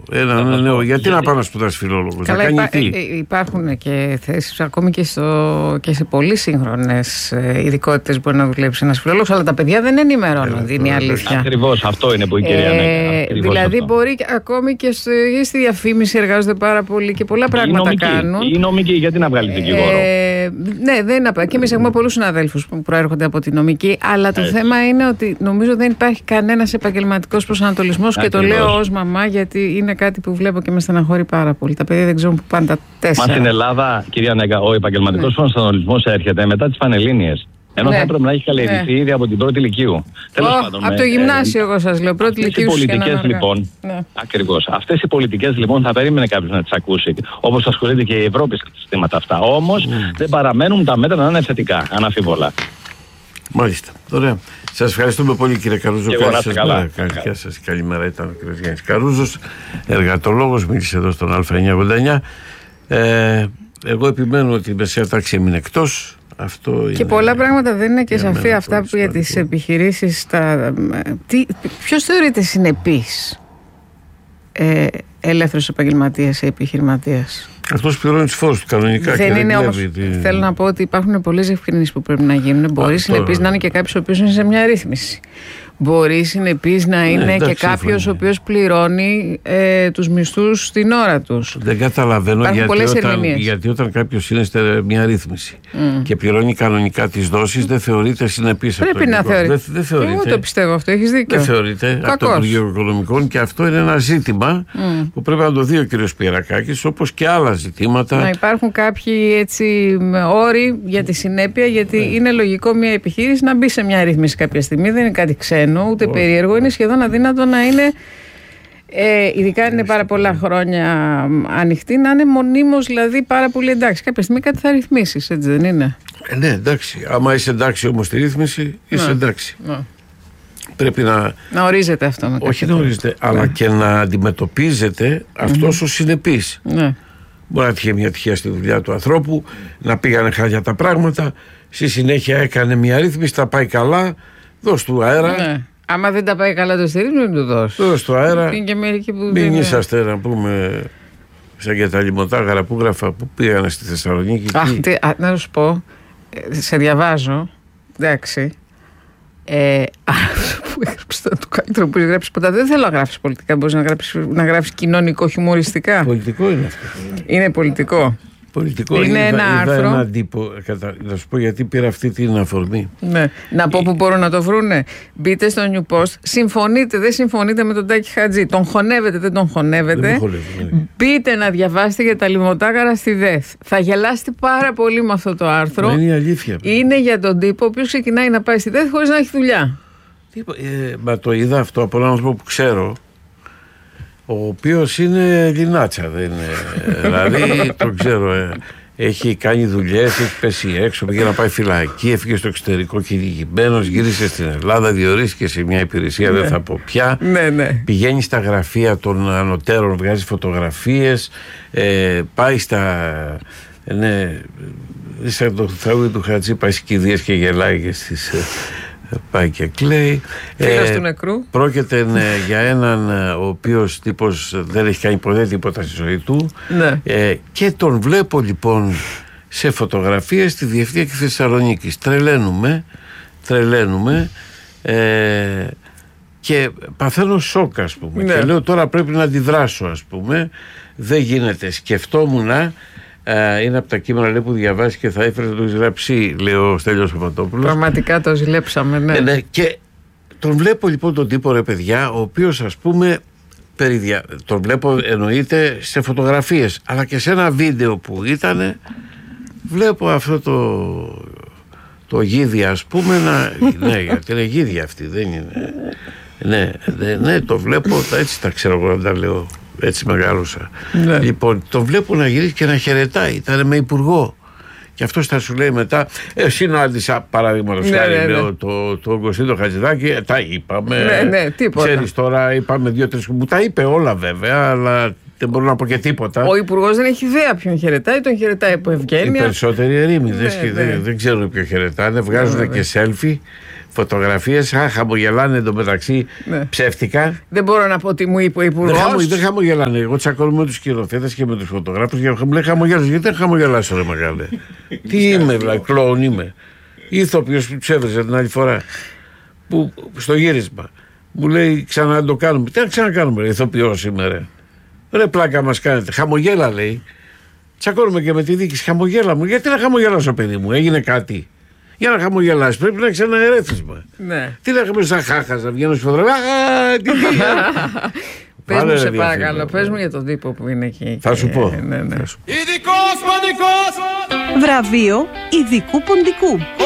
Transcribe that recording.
Έναν νέο. Γιατί να πάω να σπουδάσει φιλόλογος? Καλά, υπάρχουν και θέσεις ακόμη και σε πολύ σύγχρονες ειδικότητες μπορεί να δουλέψει ένας φιλόλογος, αλλά τα παιδιά δεν ενημερώνονται, είναι η αλήθεια. Ακριβώς, αυτό είναι που η κυρία δηλαδή αυτό. Μπορεί ακόμη και στη διαφήμιση εργάζονται πάρα πολύ και πολλά πράγματα κάνουν. Η νομική, γιατί να βγάλει δικηγόρο? Ναι, δεν είναι. Και εμείς έχουμε πολλούς συναδέλφους που προέρχονται από τη νομική, αλλά το θέμα είναι ότι νομίζω δεν υπάρχει κανένας επαγγελματικός προσανατολισμός και το λέω ως μαμά, γιατί είναι κάτι που βλέπω και με στεναχωρεί πάρα πολύ. Τα παιδιά δεν ξέρουν που πάνε τα 4. Μα στην Ελλάδα, κυρία Νέγκα, ο επαγγελματικός προσανατολισμός έρχεται μετά τις Πανελλήνιες. Ενώ θα έπρεπε να έχει καλλιεργηθεί ήδη από την πρώτη ηλικίου. Από το γυμνάσιο, εγώ σας λέω. Πρώτη ηλικίου. Αυτές οι πολιτικές λοιπόν. Ακριβώς. Αυτές οι πολιτικές λοιπόν θα περίμενε κάποιος να τις ακούσει. Όπως ασχολείται και η Ευρώπη στα συστήματα αυτά. Όμως δεν παραμένουν τα μέτρα να είναι θετικά, αναφίβολα. Μάλιστα. Ωραία. Σας ευχαριστούμε πολύ, κύριε Καρούζο. Καλή σας. Καλημέρα. Ήταν ο κύριος Γιάννης Καρούζος, εργατολόγος, μίλησε εδώ στον Α989. Εγώ επιμένω ότι η μεσαία τάξη έμεινε εκτός. Αυτό και πολλά πράγματα δεν είναι και σαφή αυτά που για τις επιχειρήσεις. Ποιος θεωρείται συνεπής ελεύθερος επαγγελματίας ή επιχειρηματίας? Αυτός πληρώνει τους φόρους του κανονικά. Δεν είναι όμως. Θέλω να πω ότι υπάρχουν πολλές ευκρινήσεις που πρέπει να γίνουν. Μπορεί συνεπής να είναι και κάποιος ο οποίος είναι σε μια ρύθμιση. Μπορεί συνεπής να είναι και κάποιος ο οποίος πληρώνει τους μισθούς στην ώρα τους. Δεν καταλαβαίνω γιατί όταν κάποιος είναι σε μια ρύθμιση και πληρώνει κανονικά τις δόσεις, δεν θεωρείται συνεπής. Πρέπει να θεωρείται. Δεν θεωρείται. Εγώ το πιστεύω αυτό, έχεις δίκιο. Δεν θεωρείται από το Υπουργείο Οικονομικών, και αυτό είναι ένα ζήτημα που πρέπει να το δει ο κ. Πιερακάκης, όπως και άλλα ζητήματα. Να υπάρχουν κάποιοι έτσι όροι για τη συνέπεια, γιατί είναι λογικό μια επιχείρηση να μπει σε μια ρύθμιση κάποια στιγμή, δεν είναι κάτι ξένο. Ούτε περίεργο, είναι σχεδόν αδύνατο να είναι, ειδικά είναι πάρα πολλά χρόνια ανοιχτή, να είναι μονίμως δηλαδή πάρα πολύ εντάξει. Κάποια στιγμή κάτι θα ρυθμίσεις, έτσι δεν είναι? Ναι, εντάξει. Άμα είσαι εντάξει όμως στη ρύθμιση, είσαι εντάξει. Πρέπει να ορίζεται αυτό. Όχι να ορίζεται, αλλά και να αντιμετωπίζεται αυτός ο συνεπής. Μπορεί να τυχε μια τυχαία στη δουλειά του ανθρώπου, να πήγανε χάλια τα πράγματα, στη συνέχεια έκανε μια ρύθμιση, τα πάει καλά. Δώσ' του αέρα. Άμα δεν τα πάει καλά το στηρίζουν, δεν του δώσ' του αέρα. Μην είσαστε να πούμε σαν και τα λιμωτάγαρα που γράφα που πήγανε στη Θεσσαλονίκη. Να σου πω, σε διαβάζω. Εντάξει. Που έγραψε το καλύτερο που γράψει ποτέ. Δεν θέλω να γράψει πολιτικά. Μπορεί να γράψει κοινωνικό-χιουμοριστικά. Πολιτικό είναι αυτό. Είναι πολιτικό. Είναι ένα άρθρο. Να σου πω γιατί πήρα αυτή την αφορμή. Ναι. Να πω που μπορούν να το βρούνε. Μπείτε στο New Post. Συμφωνείτε, δεν συμφωνείτε με τον Τάκη Χατζή? Τον χωνεύετε, δεν τον χωνεύετε? Μπείτε να διαβάσετε για τα λιμωτάγαρα στη ΔΕΘ. Θα γελάσετε πάρα πολύ με αυτό το άρθρο. Είναι η αλήθεια. Είναι για τον τύπο ο οποίος ξεκινάει να πάει στη ΔΕΘ χωρίς να έχει δουλειά. Μα το είδα αυτό από έναν άνθρωπο που ξέρω, ο οποίος είναι λινάτσα, δεν είναι. Δηλαδή τον ξέρω, έχει κάνει δουλειές, έχει πέσει έξω, πήγε να πάει φυλακή, έφυγε στο εξωτερικό κυνηγημένος, γύρισε στην Ελλάδα, διορίστηκε σε μια υπηρεσία, δεν θα πω πια. Πηγαίνει στα γραφεία των ανωτέρων, βγάζει φωτογραφίες, πάει στα. Ναι, σαν το Θαούδι του Χατζή, πάει στις κηδείες και γελάει και στις. Πάει και κλαίει. Φίλος του νεκρού. Πρόκειται για έναν ο οποίος τύπος δεν έχει κάνει ποτέ τίποτα στη ζωή του. Και τον βλέπω λοιπόν σε φωτογραφίες στη Διευθεία και Θεσσαλονίκης. Τρελαίνουμε και παθαίνω σοκ, ας πούμε. Και λέω τώρα πρέπει να αντιδράσω, ας πούμε. Δεν γίνεται. Σκεφτόμουν. Είναι από τα κείμενα, λέει, που διαβάζει και θα ήθελε να το γράψει, λέει ο Στέλιος Παπατόπουλος. Πραγματικά το ζηλέψαμε, ναι. Και τον βλέπω λοιπόν τον τύπο, ρε παιδιά, ο οποίος, ας πούμε, τον βλέπω εννοείται σε φωτογραφίες, αλλά και σε ένα βίντεο που ήτανε, βλέπω αυτό το γίδι, ας πούμε, ναι, γιατί είναι γίδι αυτή, δεν είναι. Ναι, το βλέπω, έτσι τα ξέρω εγώ να τα λέω. Έτσι μεγάλωσα. Λοιπόν, τον βλέπω να γυρίσει και να χαιρετάει. Ήταν με υπουργό. Και αυτό θα σου λέει μετά, συνάντησα παραδείγματος χάρη τον Κωνσταντίνο Χατζηδάκη, τα είπαμε. Τίποτα. Ξέρεις τώρα, είπαμε 2-3 μου τα είπε όλα βέβαια, αλλά δεν μπορώ να πω και τίποτα. Ο υπουργός δεν έχει ιδέα ποιον χαιρετάει, τον χαιρετάει από ευγένεια. Οι περισσότεροι ερήμοι δεν ξέρουν ποιον χαιρετάνε, βγάζουν και selfie. φωτογραφίες, χαμογελάνε εντωμεταξύ ψεύτικα. Δεν μπορώ να πω τι μου είπε ο Υπουργός. Δεν χαμογελάνε. Εγώ τσακώνομαι με τους σκηνοθέτες και με τους φωτογράφους και μου λέει χαμογελάς. Γιατί δεν χαμογελάς, ρε μεγάλε? Τι είμαι, δηλαδή, κλόουν είμαι. Ηθοποιός που τους έβρεζε την άλλη φορά που, στο γύρισμα. Μου λέει ξανά να το κάνουμε. Τι να ξανακάνουμε, ρε, ηθοποιός είμαι, ρε πλάκα μας κάνετε. Χαμογέλα, λέει. Τσακώνουμε και με τη διοίκηση. Χαμογέλα μου. Γιατί να χαμογελάσω, παιδί μου? Έγινε κάτι? Για να χαμογελάσει πρέπει να έχει ένα ερέθισμα. Ναι. Τι να έχουμε σαν χάχας, να βγαίνω στη φωτογραφία. Πες μου, σε παρακαλώ, πες μου για τον τύπο που είναι εκεί. Θα σου πω. Ναι. Ειδικός ποντικός. Βραβείο ειδικού ποντικού.